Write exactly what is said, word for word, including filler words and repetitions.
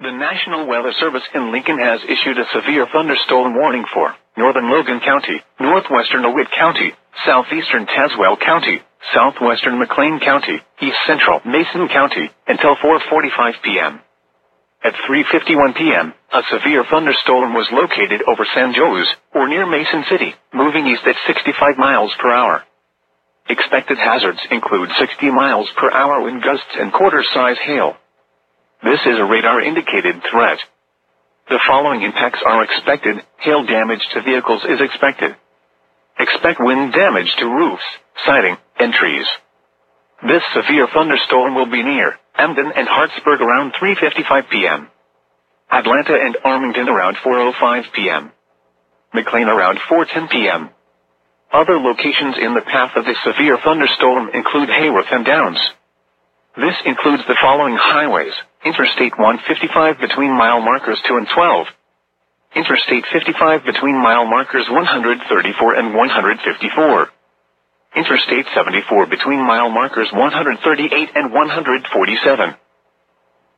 The National Weather Service in Lincoln has issued a severe thunderstorm warning for northern Logan County, northwestern DeWitt County, southeastern Tazewell County, southwestern McLean County, east central Mason County, until four forty-five p.m. At three fifty-one p.m., a severe thunderstorm was located over San Jose, or near Mason City, moving east at sixty-five miles per hour. Expected hazards include sixty miles per hour wind gusts and quarter-size hail. This is a radar-indicated threat. The following impacts are expected. Hail damage to vehicles is expected. Expect wind damage to roofs, siding, and trees. This severe thunderstorm will be near Camden and Hartsburg around three fifty-five p.m. Atlanta and Arlington around four oh five p.m. McLean around four ten p.m. Other locations in the path of the severe thunderstorm include Hayworth and Downs. This includes the following highways: Interstate one fifty-five between mile markers two and twelve. Interstate fifty-five between mile markers one thirty-four and one fifty-four. Interstate seventy-four between mile markers one thirty-eight and one forty-seven.